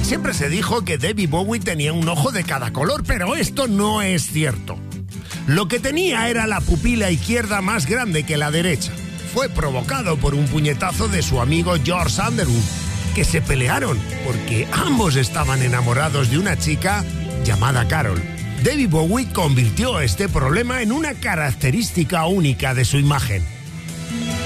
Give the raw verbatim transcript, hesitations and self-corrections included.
Siempre se dijo que David Bowie tenía un ojo de cada color, pero esto no es cierto. Lo que tenía era la pupila izquierda más grande que la derecha. Fue provocado por un puñetazo de su amigo George Underwood, que se pelearon porque ambos estaban enamorados de una chica llamada Carol. David Bowie convirtió este problema en una característica única de su imagen.